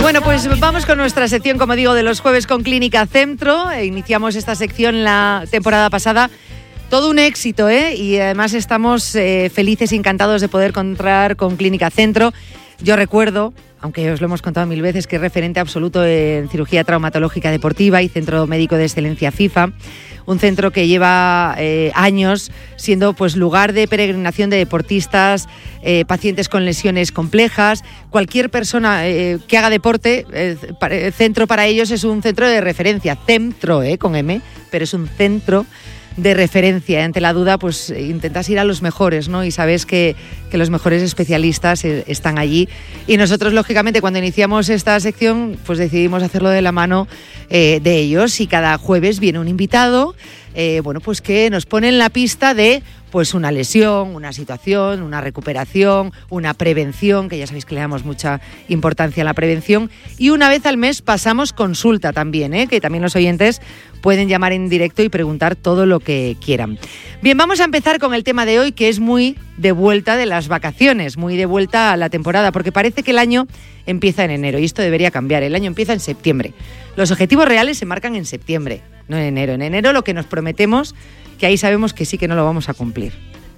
Bueno, pues vamos con nuestra sección, como digo, de los jueves con Clínica Centro. Iniciamos esta sección la temporada pasada. Todo un éxito, ¿eh? Y además estamos felices y encantados de poder contar con Clínica Centro. Yo recuerdo, aunque os lo hemos contado 1000 veces, que es referente absoluto en cirugía traumatológica deportiva y Centro Médico de Excelencia FIFA. Un centro que lleva años siendo pues lugar de peregrinación de deportistas, pacientes con lesiones complejas. Cualquier persona que haga deporte, el centro para ellos es un centro de referencia. Centro, con M, pero es un centro de referencia. Ante la duda, pues intentas ir a los mejores, ¿no? Y sabes que los mejores especialistas están allí. Y nosotros, lógicamente, cuando iniciamos esta sección, pues decidimos hacerlo de la mano de ellos. Y cada jueves viene un invitado, pues que nos pone en la pista de pues una lesión, una situación, una recuperación, una prevención, que ya sabéis que le damos mucha importancia a la prevención. Y una vez al mes pasamos consulta también, que también los oyentes pueden llamar en directo y preguntar todo lo que quieran. Bien, vamos a empezar con el tema de hoy, que es muy de vuelta de las vacaciones, muy de vuelta a la temporada, porque parece que el año empieza en enero y esto debería cambiar. El año empieza en septiembre. Los objetivos reales se marcan en septiembre, no en enero. En enero lo que nos prometemos, que ahí sabemos que sí que no lo vamos a cumplir.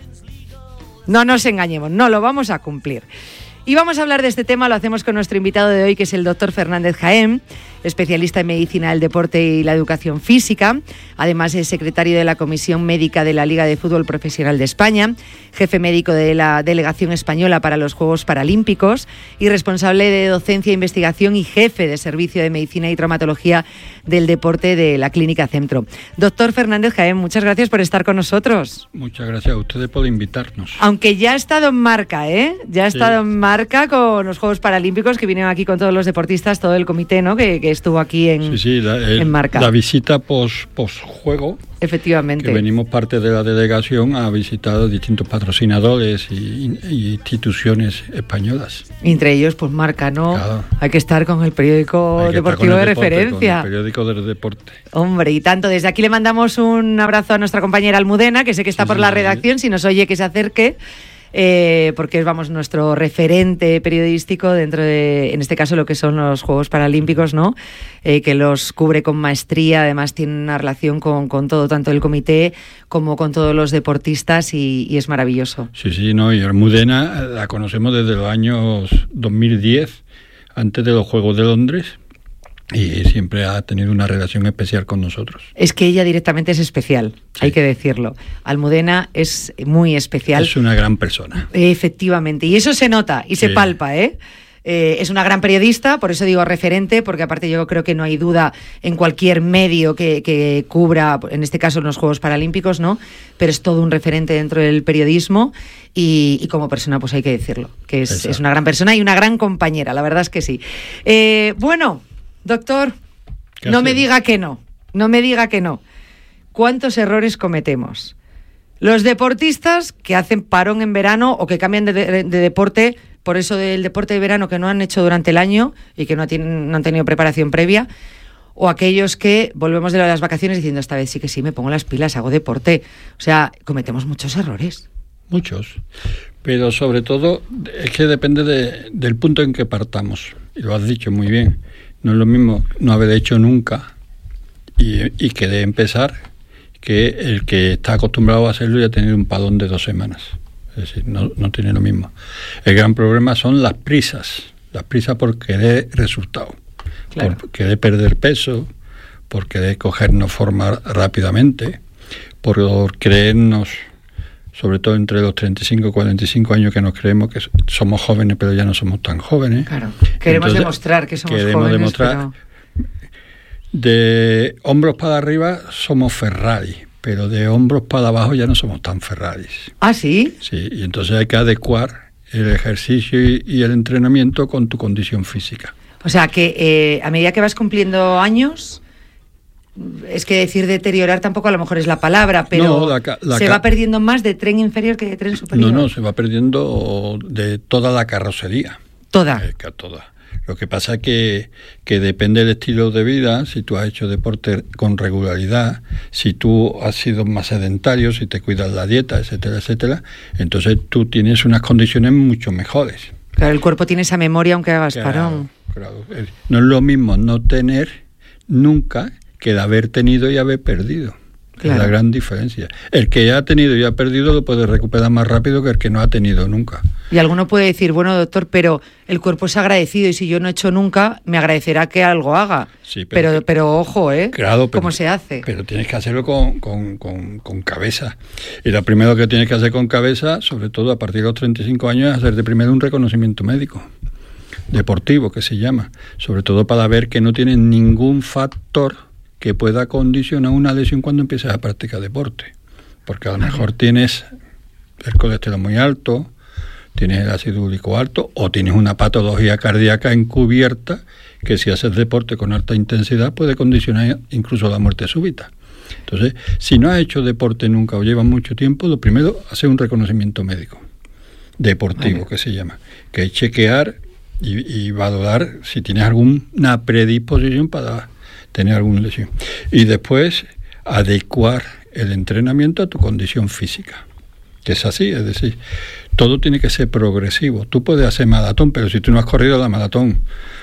No nos engañemos, no lo vamos a cumplir. Y vamos a hablar de este tema, lo hacemos con nuestro invitado de hoy, que es el doctor Fernández Jaén, especialista en medicina del deporte y la educación física. Además es secretario de la Comisión Médica de la Liga de Fútbol Profesional de España, jefe médico de la Delegación Española para los Juegos Paralímpicos y responsable de docencia e investigación y jefe de Servicio de Medicina y Traumatología del Deporte de la Clínica Centro. Doctor Fernández Jaén, muchas gracias por estar con nosotros. Muchas gracias a ustedes por invitarnos. Aunque ya ha estado en marca, Ya ha estado en marca con los Juegos Paralímpicos, que vinieron aquí con todos los deportistas, todo el comité, ¿no? Que estuvo aquí en marca. La visita post-juego. Efectivamente. Que venimos parte de la delegación a visitar distintos patrocinadores y instituciones españolas. Entre ellos, pues marca, ¿no? Claro. Hay que estar con el periódico deportivo de referencia. Con el periódico del deporte. Hombre, y tanto. Desde aquí le mandamos un abrazo a nuestra compañera Almudena, que sé que está por la redacción, si nos oye que se acerque. Porque es, nuestro referente periodístico dentro de, en este caso, lo que son los Juegos Paralímpicos, ¿no? Que los cubre con maestría, además tiene una relación con todo, tanto el comité como con todos los deportistas y es maravilloso. Sí, no, y Almudena la conocemos desde los años 2010, antes de los Juegos de Londres. Y siempre ha tenido una relación especial con nosotros. Es que ella directamente es especial, sí. Hay que decirlo. Almudena es muy especial. Es una gran persona. Efectivamente, y eso se nota y se palpa, Es una gran periodista, por eso digo referente, porque aparte yo creo que no hay duda en cualquier medio que cubra, en este caso los Juegos Paralímpicos, ¿no? Pero es todo un referente dentro del periodismo y como persona, pues hay que decirlo, que es una gran persona y una gran compañera, la verdad es que sí. Doctor, no me diga que no. ¿Cuántos errores cometemos? Los deportistas que hacen parón en verano o que cambian de deporte, por eso del deporte de verano que no han hecho durante el año y que no han tenido preparación previa, o aquellos que volvemos de las vacaciones diciendo esta vez sí que sí, me pongo las pilas, hago deporte. O sea, cometemos muchos errores. Muchos, pero sobre todo es que depende del punto en que partamos, y lo has dicho muy bien. No es lo mismo no haber hecho nunca y que de empezar que el que está acostumbrado a hacerlo y a tener un parón de 2 semanas. Es decir, no tiene lo mismo. El gran problema son las prisas por querer resultado, claro. Por querer perder peso, por querer cogernos forma rápidamente, por creernos, sobre todo entre los 35 y 45 años, que nos creemos que somos jóvenes, pero ya no somos tan jóvenes. Claro, queremos demostrar que somos jóvenes, pero... De hombros para arriba somos Ferrari, pero de hombros para abajo ya no somos tan Ferraris. ¿Ah, sí? Sí, y entonces hay que adecuar el ejercicio y el entrenamiento con tu condición física. O sea, que a medida que vas cumpliendo años... Es que decir deteriorar tampoco a lo mejor es la palabra, pero se va perdiendo más de tren inferior que de tren superior. No, se va perdiendo de toda la carrocería. Toda. Toda. Lo que pasa es que depende del estilo de vida, si tú has hecho deporte con regularidad, si tú has sido más sedentario, si te cuidas la dieta, etcétera, entonces tú tienes unas condiciones mucho mejores. Claro, el cuerpo tiene esa memoria aunque hagas parón. No es lo mismo no tener nunca que el haber tenido y haber perdido. Claro. Es la gran diferencia. El que ya ha tenido y ha perdido lo puede recuperar más rápido que el que no ha tenido nunca. Y alguno puede decir, bueno, doctor, pero el cuerpo es agradecido y si yo no he hecho nunca, me agradecerá que algo haga. Sí, pero ojo, claro, ¿cómo se hace? Pero tienes que hacerlo con cabeza. Y lo primero que tienes que hacer con cabeza, sobre todo a partir de los 35 años, es hacer de primero un reconocimiento médico, deportivo, que se llama. Sobre todo para ver que no tienes ningún factor que pueda condicionar una lesión cuando empieces a practicar deporte. Porque a lo mejor tienes el colesterol muy alto, tienes el ácido úrico alto o tienes una patología cardíaca encubierta que si haces deporte con alta intensidad puede condicionar incluso la muerte súbita. Entonces, si no has hecho deporte nunca o llevas mucho tiempo, lo primero, hacer un reconocimiento médico deportivo, que se llama, que es chequear y valorar si tienes alguna predisposición para tener alguna lesión. Y después adecuar el entrenamiento a tu condición física, que es así, es decir, todo tiene que ser progresivo. Tú puedes hacer maratón, pero si tú no has corrido la maratón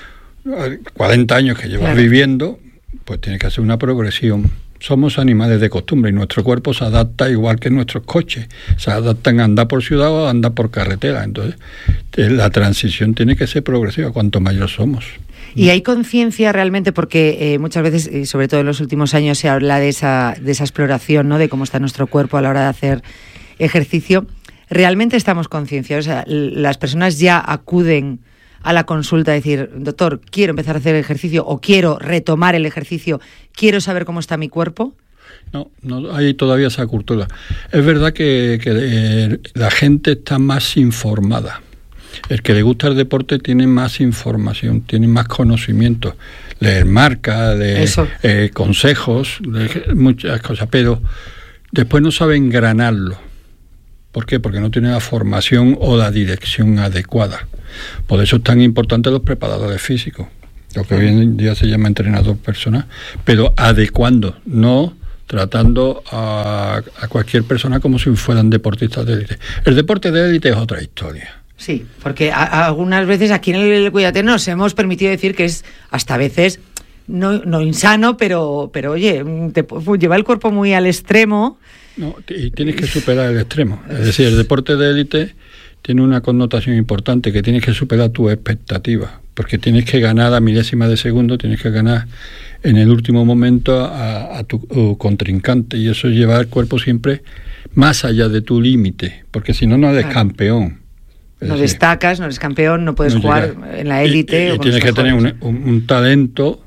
40 años que llevas viviendo, pues tienes que hacer una progresión. Somos animales de costumbre y nuestro cuerpo se adapta igual que nuestros coches. Se adaptan a andar por ciudad o a andar por carretera. Entonces, la transición tiene que ser progresiva cuanto mayor somos. Y hay conciencia realmente, porque muchas veces, y sobre todo en los últimos años, se habla de esa exploración, ¿no? De cómo está nuestro cuerpo a la hora de hacer ejercicio. ¿Realmente estamos concienciados? O sea, las personas ya acuden a la consulta a decir, doctor, quiero empezar a hacer ejercicio o quiero retomar el ejercicio, quiero saber cómo está mi cuerpo. No hay todavía esa cultura. Es verdad que la gente está más informada. El que le gusta el deporte tiene más información, tiene más conocimiento, leer marcas, leer consejos, leer muchas cosas, pero después no sabe engranarlo. ¿Por qué? Porque no tiene la formación o la dirección adecuada. Por eso es tan importante los preparadores físicos, lo que hoy en día se llama entrenador personal, pero adecuando, no tratando a cualquier persona como si fueran deportistas de élite. El deporte de élite es otra historia. Sí, porque algunas veces aquí en el Cuídate nos hemos permitido decir que es hasta a veces no insano, pero oye, te lleva el cuerpo muy al extremo. No, y tienes que superar el extremo. Es decir, el deporte de élite tiene una connotación importante, que tienes que superar tus expectativas, porque tienes que ganar a milésima de segundo, tienes que ganar en el último momento a tu contrincante, y eso lleva al cuerpo siempre más allá de tu límite, porque si no, no eres campeón. No destacas, no eres campeón, no puedes jugar en la élite. Y tienes que tener un talento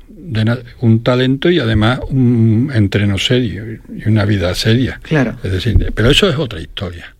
y además un entreno serio y una vida seria. Claro. Es decir, pero eso es otra historia.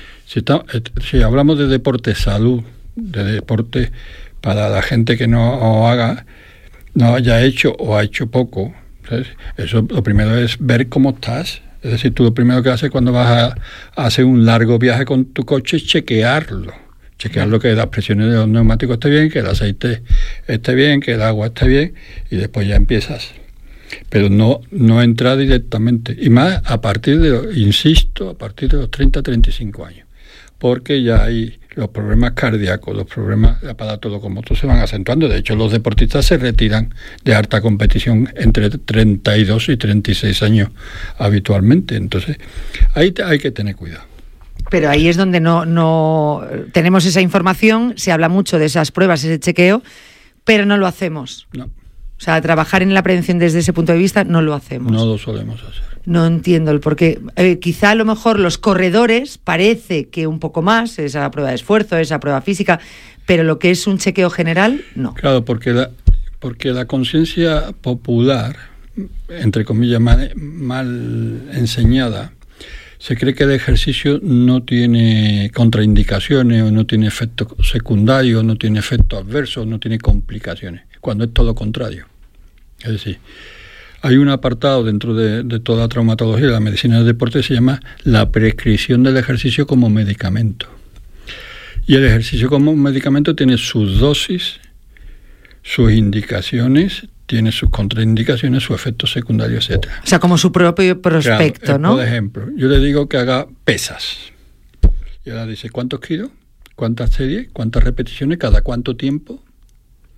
Si hablamos de deporte salud, de deporte para la gente que no haya hecho o ha hecho poco, ¿sabes? Eso lo primero es ver cómo estás. Es decir, tú lo primero que haces cuando vas a hacer un largo viaje con tu coche es chequearlo. Chequear lo que las presiones de los neumáticos esté bien, que el aceite esté bien, que el agua esté bien, y después ya empiezas. Pero no entrar directamente. Y más a partir de los 30, 35 años. Porque ya hay los problemas cardíacos, los problemas de aparato locomotor se van acentuando. De hecho, los deportistas se retiran de alta competición entre 32 y 36 años habitualmente. Entonces, ahí hay que tener cuidado. Pero ahí es donde no tenemos esa información, se habla mucho de esas pruebas, ese chequeo, pero no lo hacemos. No. O sea, trabajar en la prevención desde ese punto de vista no lo hacemos. No lo solemos hacer. No entiendo el porqué. Quizá a lo mejor los corredores parece que un poco más, esa prueba de esfuerzo, esa prueba física, pero lo que es un chequeo general, no. Claro, porque la conciencia popular, entre comillas, mal enseñada, se cree que el ejercicio no tiene contraindicaciones o no tiene efectos secundarios, no tiene efectos adversos, no tiene complicaciones, cuando es todo lo contrario. Es decir, hay un apartado dentro de toda la traumatología de la medicina del deporte que se llama la prescripción del ejercicio como medicamento. Y el ejercicio como medicamento tiene sus dosis, sus indicaciones, tiene sus contraindicaciones, sus efectos secundarios, etcétera. O sea, como su propio prospecto, claro, ¿no? Por ejemplo, yo le digo que haga pesas. Y ahora dice, ¿cuántos kilos? ¿Cuántas series? ¿Cuántas repeticiones? ¿Cada cuánto tiempo?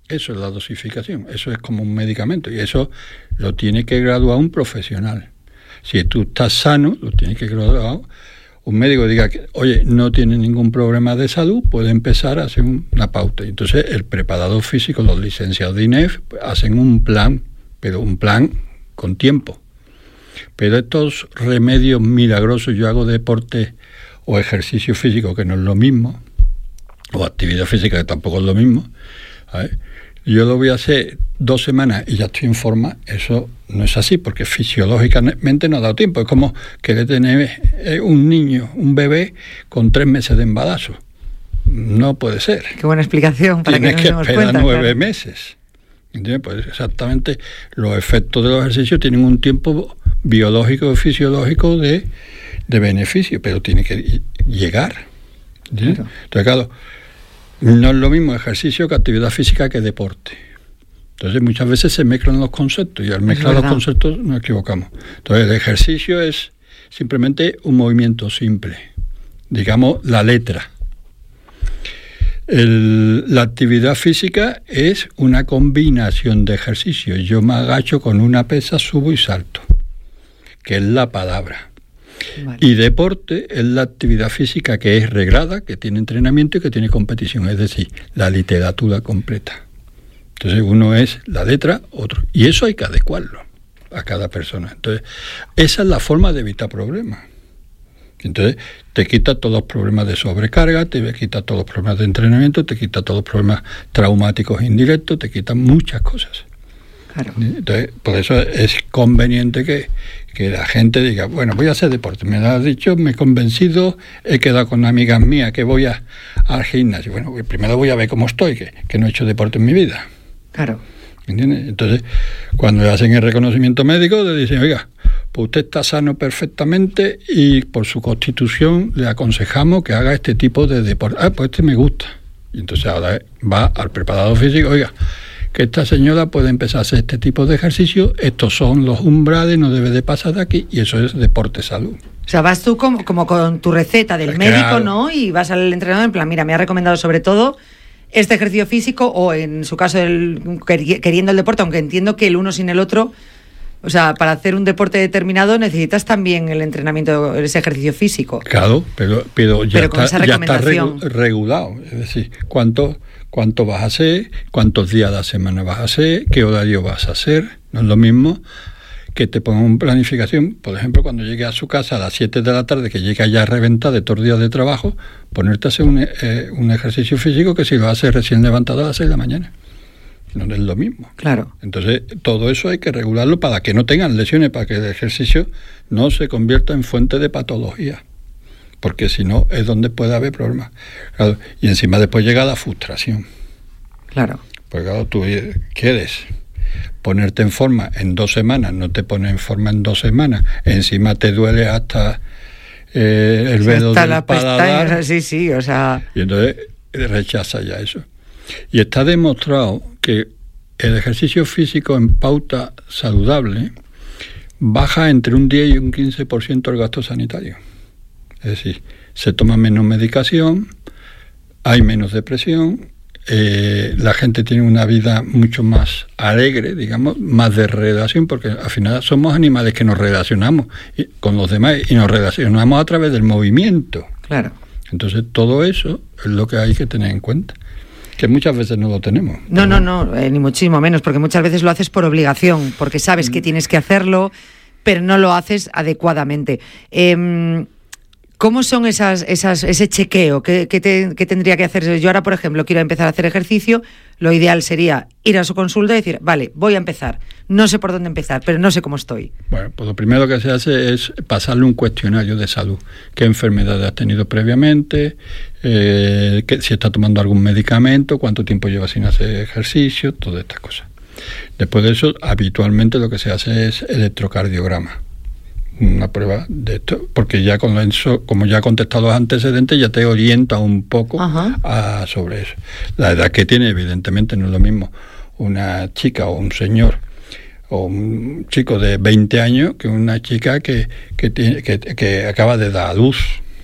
Eso es la dosificación, eso es como un medicamento y eso lo tiene que graduar un profesional. Si tú estás sano, lo tiene que graduar un médico que diga que, oye, no tiene ningún problema de salud, puede empezar a hacer una pauta. Y entonces el preparador físico, los licenciados de INEF, pues, hacen un plan, pero un plan con tiempo. Pero estos remedios milagrosos, yo hago deporte o ejercicio físico, que no es lo mismo, o actividad física, que tampoco es lo mismo, ¿sabes? Yo lo voy a hacer 2 semanas y ya estoy en forma. Eso no es así, porque fisiológicamente no ha dado tiempo. Es como querer tener un niño, un bebé, con 3 meses de embarazo. No puede ser. Qué buena explicación para Tienes que nos demos esperar cuenta. 9 claro. meses. ¿Entiendes? Pues exactamente los efectos de los ejercicios tienen un tiempo biológico y fisiológico de beneficio, pero tiene que llegar. ¿Entiendes? Claro. Entonces, claro, no es lo mismo ejercicio que actividad física que deporte. Entonces muchas veces se mezclan los conceptos y al mezclar los conceptos nos equivocamos. Entonces el ejercicio es simplemente un movimiento simple, digamos la letra. La actividad física es una combinación de ejercicios. Yo me agacho con una pesa, subo y salto, que es la palabra. Vale. Y deporte es la actividad física que es reglada, que tiene entrenamiento y que tiene competición, es decir, la literatura completa. Entonces uno es la letra, otro. Y eso hay que adecuarlo a cada persona. Entonces, esa es la forma de evitar problemas. Entonces, te quita todos los problemas de sobrecarga, te quita todos los problemas de entrenamiento, te quita todos los problemas traumáticos indirectos, te quita muchas cosas. Claro. Entonces, por eso es conveniente que la gente diga, bueno, voy a hacer deporte. Me lo has dicho, me he convencido, he quedado con amigas mías que voy al gimnasio. Bueno, primero voy a ver cómo estoy, que no he hecho deporte en mi vida. Claro. ¿Entiendes? Entonces, cuando le hacen el reconocimiento médico, le dicen, oiga, pues usted está sano perfectamente y por su constitución le aconsejamos que haga este tipo de deporte. Ah, pues este me gusta. Y entonces ahora va al preparador físico, oiga, que esta señora puede empezar a hacer este tipo de ejercicio, estos son los umbrales, no debe de pasar de aquí, y eso es deporte salud. O sea, vas tú como con tu receta del médico, ¿no? Y vas al entrenador en plan, mira, me ha recomendado sobre todo este ejercicio físico, o en su caso queriendo el deporte, aunque entiendo que el uno sin el otro, o sea, para hacer un deporte determinado necesitas también el entrenamiento, ese ejercicio físico. Claro, pero ya está regulado, es decir, cuánto vas a hacer, cuántos días a la semana vas a hacer, qué horario vas a hacer. No es lo mismo que te pongan una planificación, por ejemplo, cuando llegue a su casa a las 7 de la tarde, que llega ya reventada de todos los días de trabajo, ponerte a hacer un ejercicio físico que si lo haces recién levantado a las 6 de la mañana. No es lo mismo. Claro. Entonces, todo eso hay que regularlo para que no tengan lesiones, para que el ejercicio no se convierta en fuente de patología. Porque si no, es donde puede haber problemas. Claro, y encima después llega la frustración. Claro. Porque claro, tú quieres ponerte en forma en 2 semanas, no te pones en forma en 2 semanas, encima te duele hasta el velo del paladar. Sí, o sea... Y entonces rechaza ya eso. Y está demostrado que el ejercicio físico en pauta saludable baja entre un 10 y un 15% el gasto sanitario. Es decir, se toma menos medicación, hay menos depresión, la gente tiene una vida mucho más alegre, digamos, más de relación, porque al final somos animales que nos relacionamos con los demás y nos relacionamos a través del movimiento. Claro. Entonces todo eso es lo que hay que tener en cuenta, que muchas veces no lo tenemos. No, ni muchísimo menos, porque muchas veces lo haces por obligación, porque sabes que tienes que hacerlo, pero no lo haces adecuadamente. ¿Cómo son ese chequeo? ¿Qué tendría que hacer? Yo ahora, por ejemplo, quiero empezar a hacer ejercicio. Lo ideal sería ir a su consulta y decir, vale, voy a empezar. No sé por dónde empezar, pero no sé cómo estoy. Bueno, pues lo primero que se hace es pasarle un cuestionario de salud. ¿Qué enfermedades has tenido previamente? Si está tomando algún medicamento, cuánto tiempo lleva sin hacer ejercicio, todas estas cosas. Después de eso, habitualmente lo que se hace es electrocardiograma. Una prueba de esto, porque ya con eso, como ya he contestado los antecedentes, ya te orienta un poco sobre eso. La edad que tiene, evidentemente, no es lo mismo una chica o un señor o un chico de 20 años que una chica que acaba de dar a luz.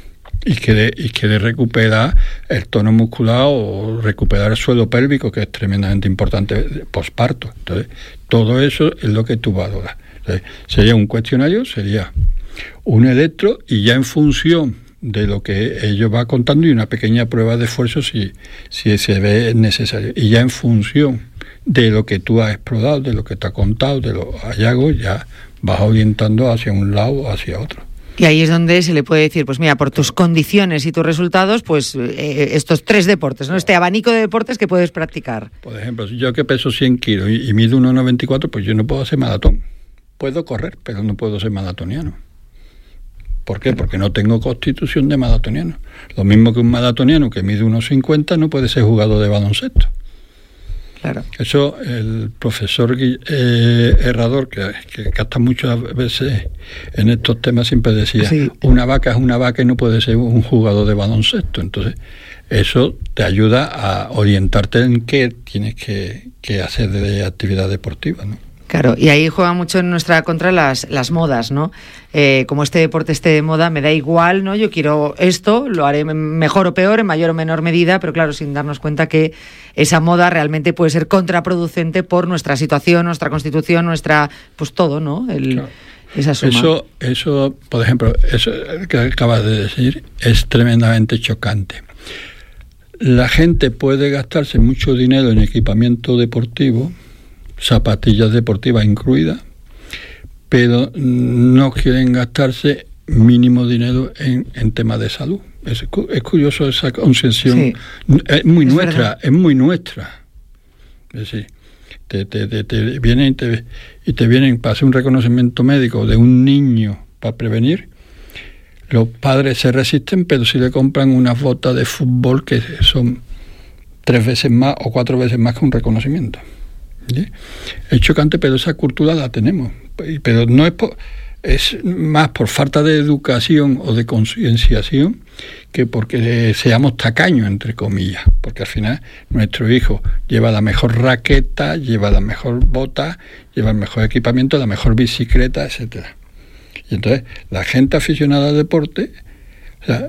y quiere recuperar el tono muscular o recuperar el suelo pélvico, que es tremendamente importante posparto. Entonces, todo eso es lo que tú valoras. Entonces, sería un cuestionario, sería un electro, y ya en función de lo que ellos va contando, y una pequeña prueba de esfuerzo si se ve necesario. Y ya en función de lo que tú has explorado, de lo que te ha contado, de los hallazgos, ya vas orientando hacia un lado o hacia otro. Y ahí es donde se le puede decir, pues mira, por tus condiciones y tus resultados, pues estos 3 deportes, ¿no? Este abanico de deportes que puedes practicar. Por ejemplo, si yo que peso 100 kilos y mido 1,94, pues yo no puedo hacer maratón. Puedo correr, pero no puedo ser maratoniano. ¿Por qué? Porque no tengo constitución de maratoniano. Lo mismo que un maratoniano que mide 1,50 no puede ser jugador de baloncesto. Claro. Eso el profesor Herrador, que capta muchas veces en estos temas, siempre decía, sí, una vaca es una vaca y no puede ser un jugador de baloncesto. Entonces, eso te ayuda a orientarte en qué tienes que hacer de actividad deportiva, ¿no? Claro, y ahí juega mucho en nuestra contra las modas, ¿no? Como este deporte esté de moda, me da igual, ¿no? Yo quiero esto, lo haré mejor o peor, en mayor o menor medida, pero claro, sin darnos cuenta que esa moda realmente puede ser contraproducente por nuestra situación, nuestra constitución, nuestra, pues todo, ¿no? Claro. Esa suma. Eso, por ejemplo, eso que acabas de decir es tremendamente chocante. La gente puede gastarse mucho dinero en equipamiento deportivo, zapatillas deportivas incluidas, pero no quieren gastarse mínimo dinero en temas de salud. Es curioso esa concepción. Sí, es muy nuestra. Es decir, te vienen y te vienen para hacer un reconocimiento médico de un niño para prevenir. Los padres se resisten, pero si le compran unas botas de fútbol que son 3 veces más o 4 veces más que un reconocimiento. ¿Sí? Es chocante, pero esa cultura la tenemos, pero no es más por falta de educación o de concienciación que porque seamos tacaños, entre comillas, porque al final nuestro hijo lleva la mejor raqueta, lleva la mejor bota, lleva el mejor equipamiento, la mejor bicicleta, etcétera. Y entonces la gente aficionada al deporte, o sea,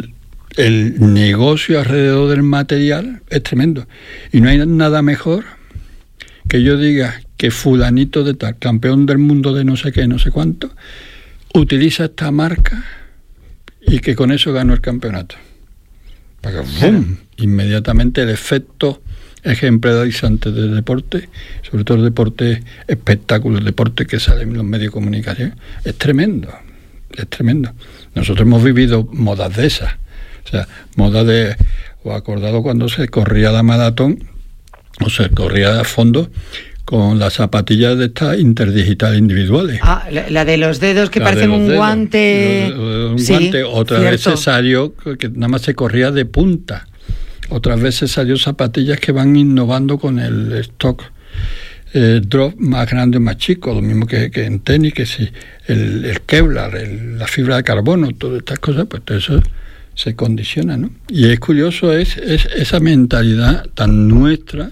el negocio alrededor del material es tremendo, y no hay nada mejor que yo diga que fulanito de tal, campeón del mundo de no sé qué, no sé cuánto, utiliza esta marca y que con eso ganó el campeonato. Porque ¡bum! Inmediatamente el efecto ejemplarizante del deporte, sobre todo el deporte espectáculo, el deporte que sale en los medios de comunicación, es tremendo, es tremendo. Nosotros hemos vivido modas de esas, o sea, modas de, os acordado cuando se corría la maratón, o se corría a fondo con las zapatillas de estas interdigitales individuales. Ah, la de los dedos que parecen un guante. Un guante. Otras veces salió que nada más se corría de punta. Otras veces salió zapatillas que van innovando con el stock drop más grande o más chico, lo mismo que en tenis, que si el Kevlar, la fibra de carbono, todas estas cosas, pues todo eso se condiciona, ¿no? Y es curioso es esa mentalidad tan nuestra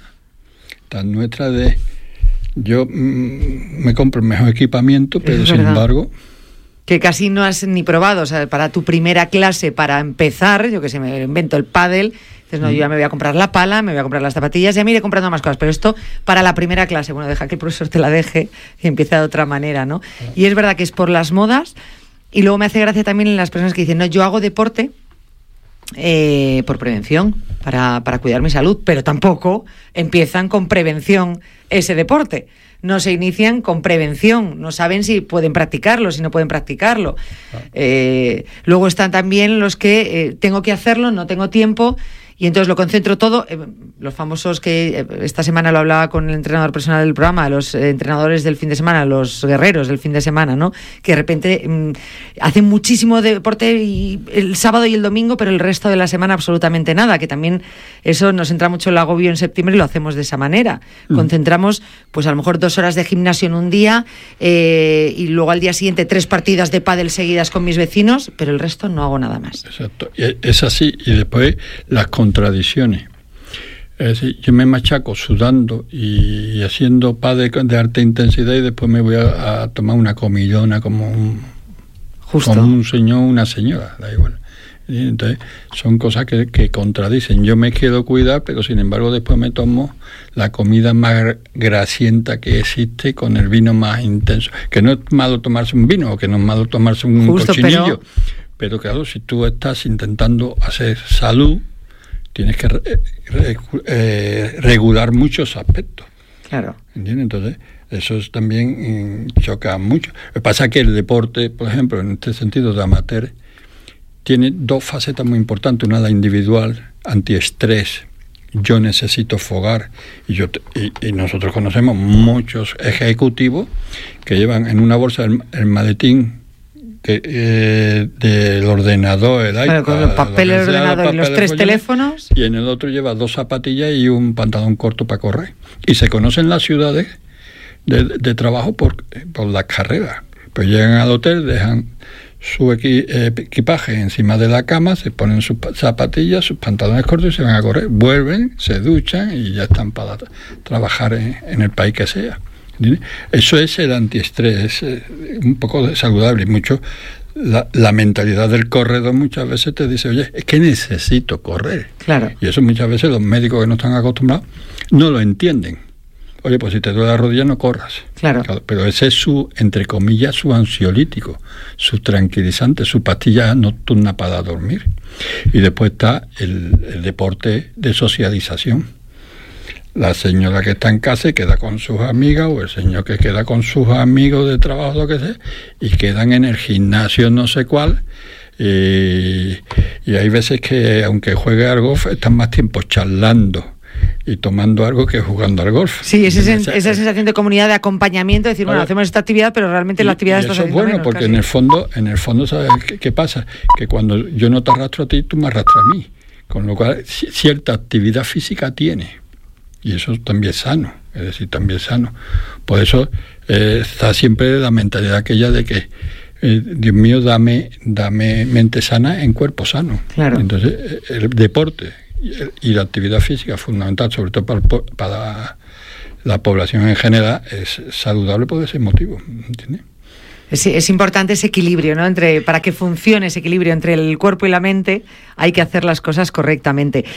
de yo me compro el mejor equipamiento, pero sin embargo que casi no has ni probado, o sea, para tu primera clase, para empezar, yo que sé, me invento el pádel, dices, no, yo ya me voy a comprar la pala, me voy a comprar las zapatillas, ya me iré comprando más cosas, pero esto para la primera clase, bueno, deja que el profesor te la deje y empieza de otra manera, ¿no? Y es verdad que es por las modas, y luego me hace gracia también en las personas que dicen, no, yo hago deporte por prevención, para cuidar mi salud, pero tampoco empiezan con prevención ese deporte. No se inician con prevención, no saben si pueden practicarlo, si no pueden practicarlo. Luego están también los que tengo que hacerlo, no tengo tiempo, y entonces lo concentro todo. Los famosos que esta semana lo hablaba con el entrenador personal del programa, los entrenadores del fin de semana, los guerreros del fin de semana, ¿no? Que de repente hacen muchísimo deporte y el sábado y el domingo, pero el resto de la semana absolutamente nada, que también eso nos entra mucho el agobio en septiembre y lo hacemos de esa manera. Concentramos pues a lo mejor 2 horas de gimnasio en un día y luego al día siguiente 3 partidas de pádel seguidas con mis vecinos, pero el resto no hago nada más. Exacto, es así. Y después las contradicciones. Es decir, yo me machaco sudando y haciendo pádel de alta intensidad y después me voy a tomar una comilona como un señor, una señora, da igual. Y entonces son cosas que contradicen. Yo me quiero cuidar, pero sin embargo después me tomo la comida más grasienta que existe con el vino más intenso. Que no es malo tomarse un vino, o que no es malo tomarse un cochinillo. Pero claro, si tú estás intentando hacer salud, tienes que regular muchos aspectos. Claro. ¿Entiendes? Entonces, eso también choca mucho. Lo que pasa es que el deporte, por ejemplo, en este sentido de amateur, tiene dos facetas muy importantes. Una, la individual, antiestrés. Yo necesito fogar. Y nosotros conocemos muchos ejecutivos que llevan en una bolsa el maletín del ordenador, el iPad, con el papel, el ordenador y los 3 teléfonos. Y en el otro lleva 2 zapatillas y un pantalón corto para correr. Y se conocen las ciudades de trabajo por las carreras. Pues llegan al hotel, dejan su equipaje encima de la cama, se ponen sus zapatillas, sus pantalones cortos y se van a correr. Vuelven, se duchan y ya están para trabajar en el país que sea. ¿Entiendes? Eso es el antiestrés, es un poco saludable. Y mucho la mentalidad del corredor muchas veces te dice, oye, es que necesito correr. Claro. Y eso muchas veces los médicos que no están acostumbrados no lo entienden. Oye, pues si te duele la rodilla no corras. Claro. Pero ese es su, entre comillas, su ansiolítico, su tranquilizante, su pastilla nocturna para dormir. Y después está el deporte de socialización. La señora que está en casa y queda con sus amigas, o el señor que queda con sus amigos de trabajo, lo que sea, y quedan en el gimnasio no sé cuál. Y hay veces que, aunque juegue al golf, están más tiempo charlando y tomando algo que jugando al golf. Sí, esa sensación de comunidad, de acompañamiento, de decir, bueno, hacemos esta actividad, pero realmente la actividad está haciendo menos. Eso es bueno, porque en el fondo, ¿sabes qué pasa? Que cuando yo no te arrastro a ti, tú me arrastras a mí. Con lo cual, cierta actividad física tiene. Y eso también es sano, es decir, también es sano. Por eso está siempre la mentalidad aquella de que, Dios mío, dame mente sana en cuerpo sano. Claro. Entonces, el deporte y la actividad física, fundamental, sobre todo para la población en general, es saludable por ese motivo, ¿entiendes? Es importante ese equilibrio, ¿no? Para que funcione ese equilibrio entre el cuerpo y la mente, hay que hacer las cosas correctamente.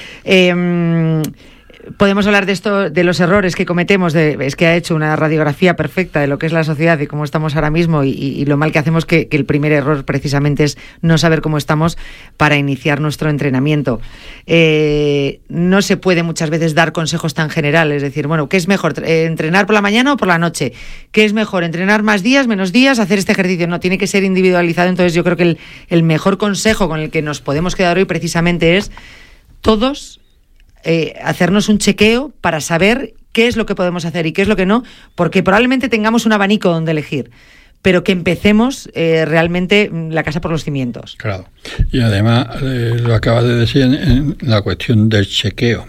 Podemos hablar de esto, de los errores que cometemos, es que ha hecho una radiografía perfecta de lo que es la sociedad y cómo estamos ahora mismo y lo mal que hacemos, que el primer error precisamente es no saber cómo estamos para iniciar nuestro entrenamiento. No se puede muchas veces dar consejos tan generales, es decir, bueno, ¿qué es mejor, entrenar por la mañana o por la noche? ¿Qué es mejor, entrenar más días, menos días, hacer este ejercicio? No, tiene que ser individualizado. Entonces yo creo que el mejor consejo con el que nos podemos quedar hoy precisamente es todos hacernos un chequeo para saber qué es lo que podemos hacer y qué es lo que no, porque probablemente tengamos un abanico donde elegir, pero que empecemos realmente la casa por los cimientos. Claro, y además lo acabas de decir en la cuestión del chequeo.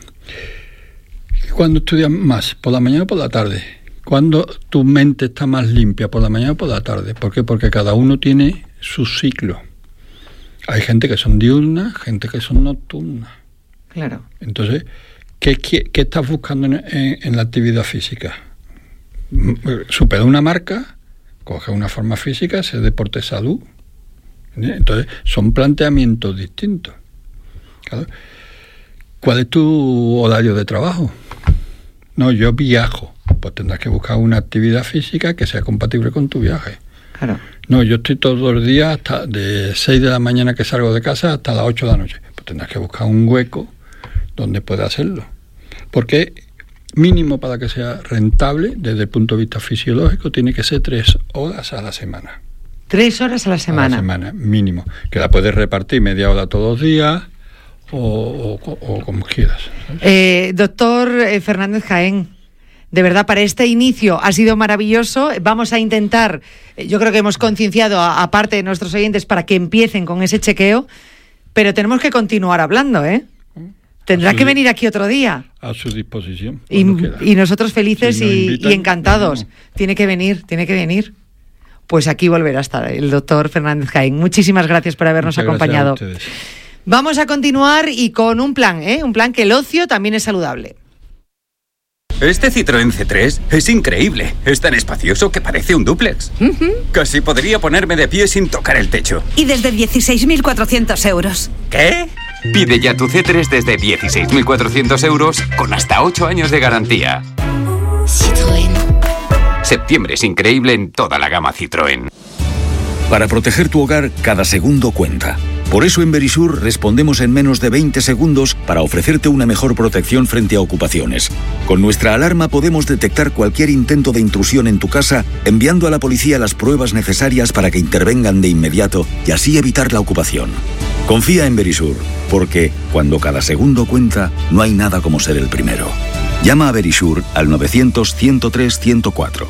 ¿Cuándo estudias más? ¿Por la mañana o por la tarde? ¿Cuándo tu mente está más limpia? ¿Por la mañana o por la tarde? ¿Por qué? Porque cada uno tiene su ciclo. Hay gente que son diurnas, gente que son nocturnas. Claro. Entonces, ¿qué estás buscando en la actividad física? Superar una marca, coger una forma física, hacer deporte salud. Entonces, son planteamientos distintos. Claro. ¿Cuál es tu horario de trabajo? No, yo viajo. Pues tendrás que buscar una actividad física que sea compatible con tu viaje. Claro. No, yo estoy todos los días hasta de 6 de la mañana que salgo de casa hasta las 8 de la noche. Pues tendrás que buscar un hueco donde pueda hacerlo. Porque mínimo para que sea rentable, desde el punto de vista fisiológico, tiene que ser 3 horas a la semana. 3 horas a la semana. A la semana, mínimo. Que la puedes repartir media hora todos los días o como quieras. Doctor Fernández Jaén, de verdad, para este inicio ha sido maravilloso. Vamos a intentar, yo creo que hemos concienciado a parte de nuestros oyentes para que empiecen con ese chequeo, pero tenemos que continuar hablando, ¿eh? Tendrá que venir aquí otro día. A su disposición. Y nosotros felices y encantados. Tiene que venir. Pues aquí volverá a estar el doctor Fernández Jaén. Muchísimas gracias por habernos acompañado. Vamos a continuar y con un plan que el ocio también es saludable. Este Citroën C3 es increíble. Es tan espacioso que parece un dúplex. Casi podría ponerme de pie sin tocar el techo. Y desde 16.400 euros. ¿Qué? Pide ya tu C3 desde 16.400 euros con hasta 8 años de garantía. Citroën. Septiembre es increíble en toda la gama Citroën. Para proteger tu hogar, cada segundo cuenta. Por eso en Verisur respondemos en menos de 20 segundos para ofrecerte una mejor protección frente a ocupaciones. Con nuestra alarma podemos detectar cualquier intento de intrusión en tu casa, enviando a la policía las pruebas necesarias para que intervengan de inmediato y así evitar la ocupación. Confía en Verisur, porque cuando cada segundo cuenta, no hay nada como ser el primero. Llama a Verisur al 900-103-104.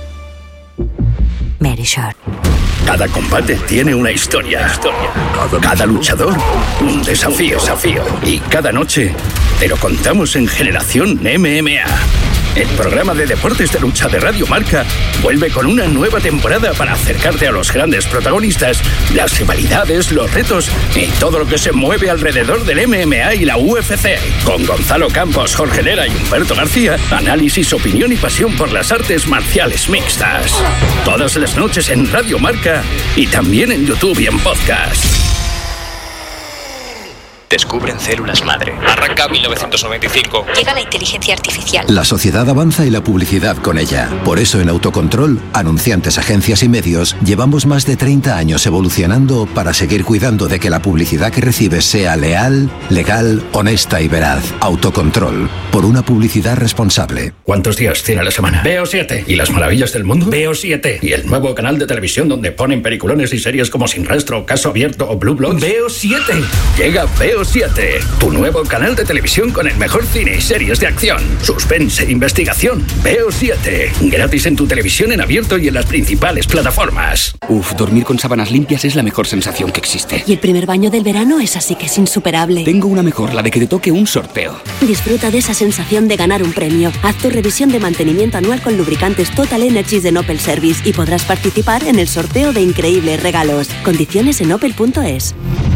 Verisur. Cada combate tiene una historia. Cada luchador, un desafío. Y cada noche te lo contamos en Generación MMA. El programa de deportes de lucha de Radio Marca vuelve con una nueva temporada para acercarte a los grandes protagonistas, las rivalidades, los retos y todo lo que se mueve alrededor del MMA y la UFC. Con Gonzalo Campos, Jorge Lera y Humberto García, análisis, opinión y pasión por las artes marciales mixtas. Todas las noches en Radio Marca y también en YouTube y en podcast. Descubren células madre. Arranca 1995. Llega la inteligencia artificial. La sociedad avanza y la publicidad con ella. Por eso en Autocontrol, anunciantes, agencias y medios, llevamos más de 30 años evolucionando para seguir cuidando de que la publicidad que recibes sea leal, legal, honesta y veraz. Autocontrol. Por una publicidad responsable. ¿Cuántos días tiene la semana? Veo 7. ¿Y las maravillas del mundo? Veo 7. ¿Y el nuevo canal de televisión donde ponen peliculones y series como Sin Rastro, Caso Abierto o Blue Bloods? Veo 7. Llega Veo 7, tu nuevo canal de televisión con el mejor cine y series de acción, suspense e investigación. Veo 7, gratis en tu televisión en abierto y en las principales plataformas. Dormir con sábanas limpias es la mejor sensación que existe. Y el primer baño del verano es así que es insuperable. Tengo una mejor, la de que te toque un sorteo. Disfruta de esa sensación de ganar un premio. Haz tu revisión de mantenimiento anual con lubricantes Total Energies de Opel Service y podrás participar en el sorteo de increíbles regalos. Condiciones en opel.es.